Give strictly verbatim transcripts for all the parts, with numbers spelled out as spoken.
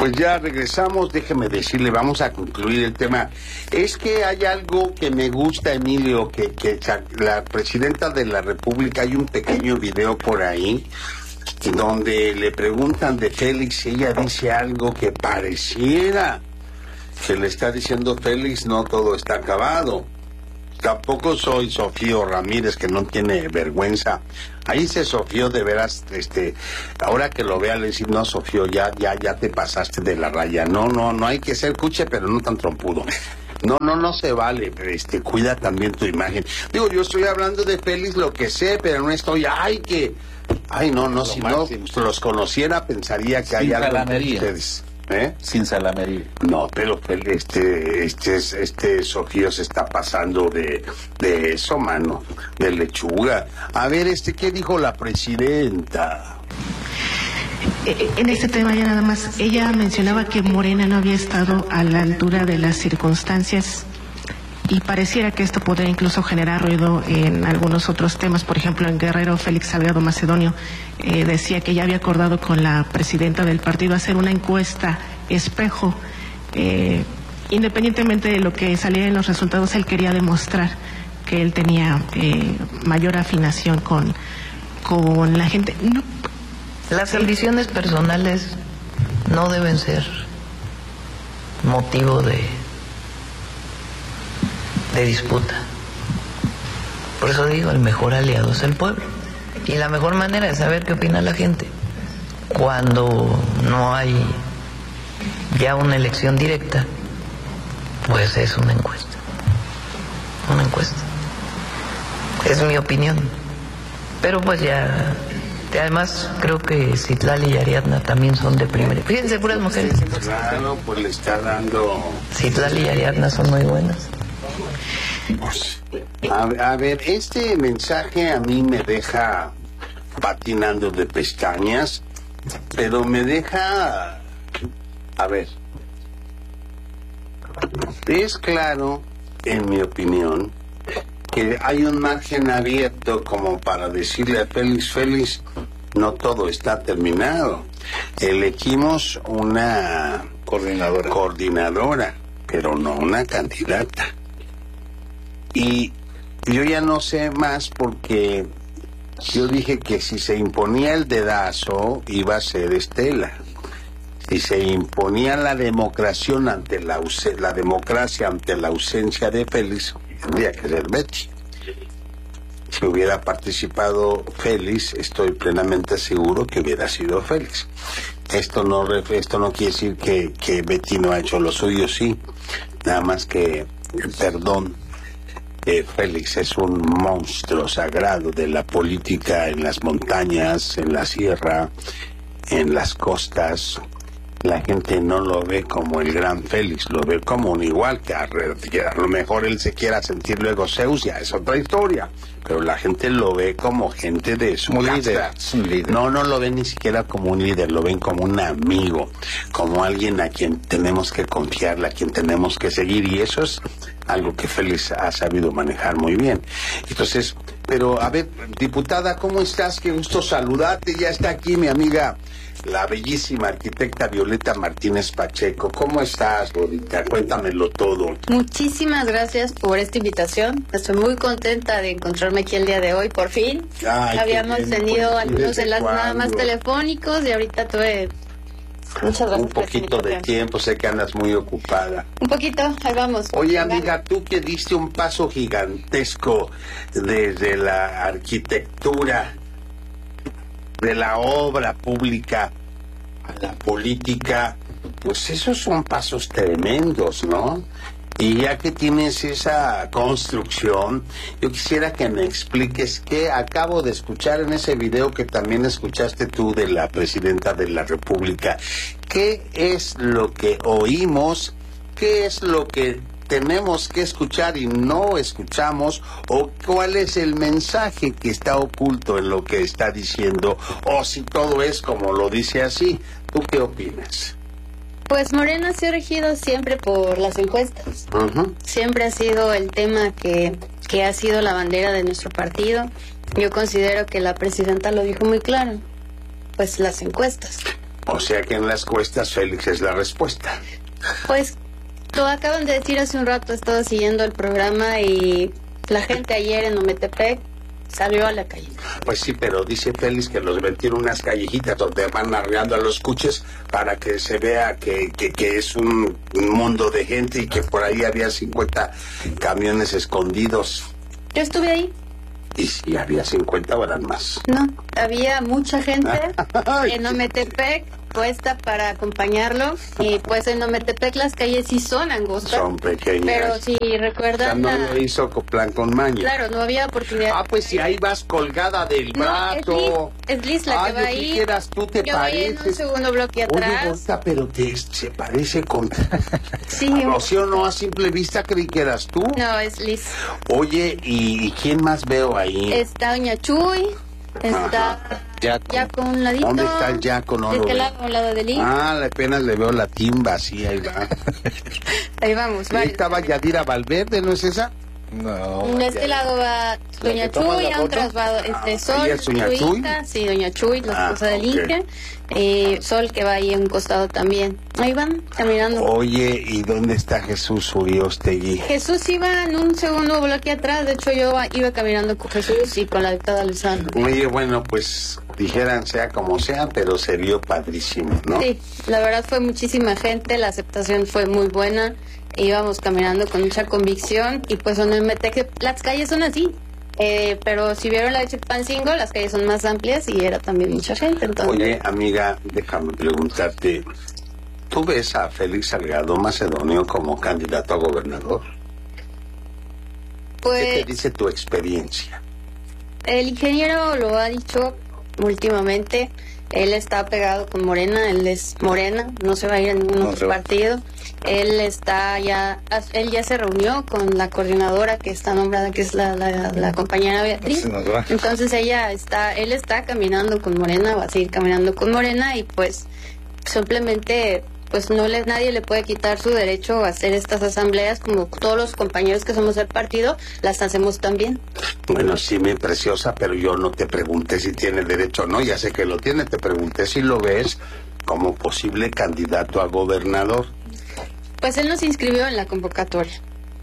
pues ya regresamos, déjeme decirle, vamos a concluir el tema. Es que hay algo que me gusta, Emilio, que, que la presidenta de la República, hay un pequeño video por ahí, donde le preguntan de Félix y ella dice algo que pareciera que le está diciendo Félix, no todo está acabado. Tampoco soy Sofío Ramírez, que no tiene vergüenza. Ahí se Sofío de veras, este, ahora que lo vea le decir, no, Sofío, ya, ya, ya te pasaste de la raya. No, no, no hay que ser cuche, pero no tan trompudo. No, no, no se vale, este, cuida también tu imagen. Digo, yo estoy hablando de Félix lo que sé, pero no estoy, ay, que, ay, no, no, si no los conociera pensaría que hay algo entre ustedes. ¿Eh? Sin salamería. No, pero este, este, este Sofío se está pasando de, de eso, mano, de lechuga. A ver, este, ¿qué dijo la presidenta? En este tema ya nada más, ella mencionaba que Morena no había estado a la altura de las circunstancias y pareciera que esto podría incluso generar ruido en algunos otros temas. Por ejemplo, en Guerrero, Félix Salgado Macedonio eh, decía que ya había acordado con la presidenta del partido hacer una encuesta espejo. Eh, independientemente de lo que saliera en los resultados, él quería demostrar que él tenía eh, mayor afinación con, con la gente. No. Las ambiciones personales no deben ser motivo de de disputa. Por eso digo, el mejor aliado es el pueblo. Y la mejor manera de saber qué opina la gente, cuando no hay ya una elección directa, pues es una encuesta. Una encuesta. Es mi opinión. Pero pues ya... Además, creo que Citlali y Ariadna también son de primera. Fíjense, puras mujeres. Claro, pues le está dando... Citlali y Ariadna son muy buenas. A, a ver, este mensaje a mí me deja patinando de pestañas, pero me deja... A ver, es claro, en mi opinión, que hay un margen abierto como para decirle a Félix, Félix, no todo está terminado. Elegimos una coordinadora, coordinadora, pero no una candidata. Y yo ya no sé más porque yo dije que si se imponía el dedazo iba a ser Estela. Si se imponía la democracia ante la, la democracia ante la ausencia de Félix, tendría que ser Betty. Si hubiera participado Félix, estoy plenamente seguro que hubiera sido Félix. Esto no esto no quiere decir que, que Betty no ha hecho lo suyo, sí. Nada más que, perdón, eh, Félix es un monstruo sagrado de la política en las montañas, en la sierra, en las costas. La gente no lo ve como el gran Félix, lo ve como un igual, que a, que a lo mejor él se quiera sentir luego Zeus, ya es otra historia, pero la gente lo ve como gente de su un casta. líder, un líder. No, no lo ven ni siquiera como un líder, lo ven como un amigo, como alguien a quien tenemos que confiarle, a quien tenemos que seguir, y eso es algo que Félix ha sabido manejar muy bien. Entonces, pero a ver, diputada, ¿cómo estás? Qué gusto saludarte, ya está aquí mi amiga, la bellísima arquitecta Violeta Martínez Pacheco. ¿Cómo estás, Rodita? Cuéntamelo todo. Muchísimas gracias por esta invitación. Estoy muy contenta de encontrarme aquí el día de hoy, por fin. Ay, habíamos bien, tenido pues, algunos enlaces nada más cuándo? telefónicos y ahorita tuve... Muchas gracias. Un poquito de tiempo, sé que andas muy ocupada. Un poquito, ahí vamos. Oye, amiga, tú que diste un paso gigantesco desde la arquitectura, de la obra pública a la política, pues esos son pasos tremendos, ¿no? Y ya que tienes esa construcción, yo quisiera que me expliques qué acabo de escuchar en ese video que también escuchaste tú de la presidenta de la República. ¿Qué es lo que oímos? ¿Qué es lo que tenemos que escuchar y no escuchamos? ¿O cuál es el mensaje que está oculto en lo que está diciendo? O si todo es como lo dice así, ¿tú qué opinas? Pues Morena se ha regido siempre por las encuestas. Uh-huh. Siempre ha sido el tema que, que ha sido la bandera de nuestro partido. Yo considero que la presidenta lo dijo muy claro. Pues las encuestas. O sea que en las cuestas Félix es la respuesta. Pues lo acaban de decir hace un rato, he estado siguiendo el programa y la gente ayer en Ometepec salió a la calle. Pues sí, pero dice Félix que los metieron unas callejitas donde van arreando a los coches para que se vea que, que, que es un, un mundo de gente y que por ahí había cincuenta camiones escondidos. Yo estuve ahí. ¿Y si había cincuenta o eran más? No, había mucha gente en Ometepec puesta para acompañarlo, y pues en Ometepec las calles sí son angostas. Son pequeñas. Pero si recuerdan... O sea, no la... lo hizo con plan con maña. Claro, no había oportunidad. Ah, pues si ahí vas colgada del No, brazo. es Liz, es Liz la ah, que va yo ahí. quieras, tú te Yo voy en un pareces. segundo bloque atrás. Oye, Gorta, pero te, se parece con... Sí. A Rocío, no, a simple vista creí que eras tú. No, es Liz. Oye, ¿y, y quién más veo ahí? Está Doña Chuy, está Ajá. Yaco, Yaco a un ladito. ¿Dónde está el Yaco? No de lo este veo. lado, al lado de Liz. Ah, apenas le veo la timba, sí, ahí va. Ahí vamos, Ahí vale. estaba Yadira Valverde, ¿no es esa? No. De este ya- lado va Doña que toma Chuy, la a un foto? trasvado este Sol, ¿ella es Doña su Chuy? hija, sí, Doña Chuy, la Ah, esposa del ok. Inge, eh, Sol que va ahí a un costado también. Ahí van, caminando. Oye, ¿y dónde está Jesús Uriostegui? Jesús iba en un segundo bloque atrás, de hecho yo iba caminando con Jesús y con la dictada Luzano. Oye, bueno, pues dijeran sea como sea, pero se vio padrísimo, ¿no? Sí, la verdad fue muchísima gente, la aceptación fue muy buena, íbamos caminando con mucha convicción y pues en el Metec las calles son así, eh, pero si vieron la de Chilpancingo las calles son más amplias y era también mucha gente, entonces... Oye, amiga, déjame preguntarte, ¿tú ves a Félix Salgado Macedonio como candidato a gobernador? ¿Qué pues te dice tu experiencia? el ingeniero lo ha dicho últimamente, él está pegado con Morena, él es Morena, no se va a ir a ningún No otro se va. partido. Él está ya, él ya se reunió con la coordinadora que está nombrada, que es la, la, la compañera Beatriz. Se nos va. Entonces ella está, él está caminando con Morena, va a seguir caminando con Morena y pues simplemente pues no le, nadie le puede quitar su derecho a hacer estas asambleas, como todos los compañeros que somos del partido las hacemos también. Bueno, sí, mi preciosa, pero yo no te pregunté si tiene derecho o no, ya sé que lo tiene, te pregunté si lo ves como posible candidato a gobernador. Pues él no se inscribió en la convocatoria.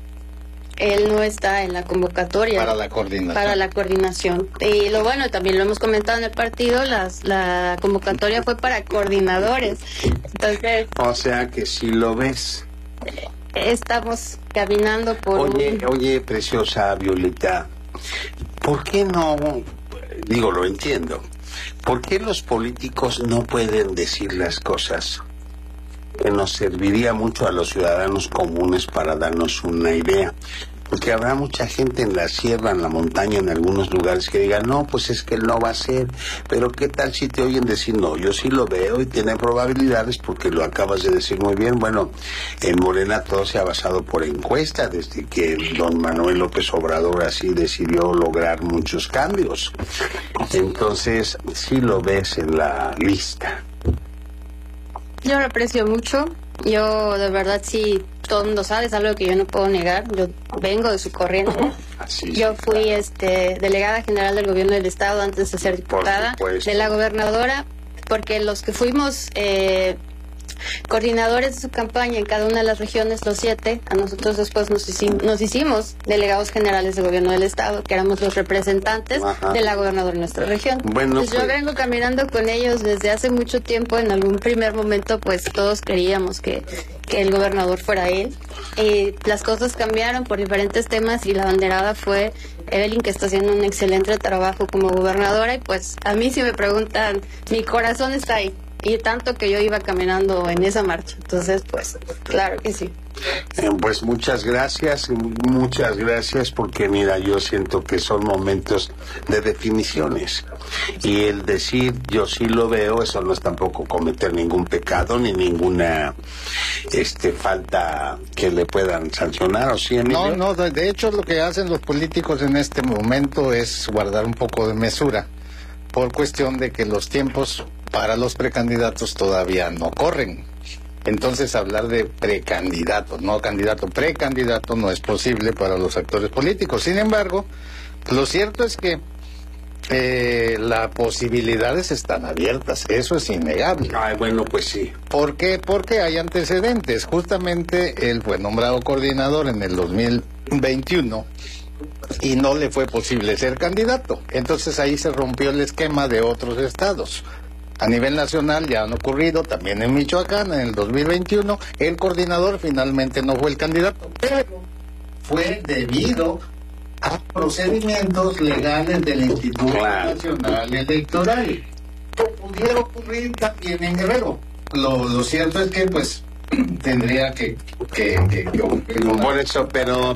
Él no está en la convocatoria. Para la coordinación. Para la coordinación. Y lo bueno, también lo hemos comentado en el partido, las, la convocatoria fue para coordinadores. Entonces, O sea que si lo ves. estamos caminando por... Oye, un- oye, preciosa Violeta, ¿por qué no, digo, lo entiendo, ¿por qué los políticos no pueden decir las cosas? Que nos serviría mucho a los ciudadanos comunes para darnos una idea. Porque habrá mucha gente en la sierra, en la montaña, en algunos lugares que digan, no, pues es que él no va a ser. Pero ¿qué tal si te oyen decir, no, yo sí lo veo y tiene probabilidades porque lo acabas de decir muy bien? Bueno, en Morena todo se ha basado por encuesta desde que don Manuel López Obrador así decidió lograr muchos cambios. Entonces, sí lo ves en la lista. Yo lo aprecio mucho. Yo de verdad sí, todo el mundo sabe, es algo que yo no puedo negar. Yo vengo de su corriente. Así Yo sí, fui claro. este delegada general del gobierno del estado antes de ser Por diputada, supuesto. de la gobernadora, porque los que fuimos eh, coordinadores de su campaña en cada una de las regiones, los siete, a nosotros después nos hicimos, nos hicimos delegados generales del gobierno del estado, que éramos los representantes Ajá. de la gobernadora de nuestra región. Bueno, Pues yo pues- vengo caminando con ellos desde hace mucho tiempo. En algún primer momento pues todos creíamos que, que el gobernador fuera él, y las cosas cambiaron por diferentes temas y la banderada fue Evelyn, que está haciendo un excelente trabajo como gobernadora, y pues a mí si me preguntan, mi corazón está ahí, y tanto que yo iba caminando en esa marcha, entonces pues claro que sí. Eh, Pues muchas gracias, muchas gracias, porque mira, yo siento que son momentos de definiciones. Y el decir yo sí lo veo, eso no es tampoco cometer ningún pecado ni ninguna este falta que le puedan sancionar, ¿o sí, Emilio? No, no, de de hecho lo que hacen los políticos en este momento es guardar un poco de mesura, por cuestión de que los tiempos para los precandidatos todavía no corren. Entonces hablar de precandidato, no candidato, precandidato no es posible para los actores políticos. Sin embargo, lo cierto es que eh, las posibilidades están abiertas, eso es innegable. Ay, bueno, pues sí. ¿Por qué? Porque hay antecedentes. Justamente él fue nombrado coordinador en el dos mil veintiuno y no le fue posible ser candidato. Entonces ahí se rompió el esquema de otros estados. A nivel nacional ya han ocurrido, también en Michoacán, en el dos mil veintiuno, el coordinador finalmente no fue el candidato, pero fue debido a procedimientos legales del Instituto Claro. Nacional Electoral. Que pudiera ocurrir también en Guerrero. Lo, lo cierto es que, pues, tendría que... que, que, que- Por eso, pero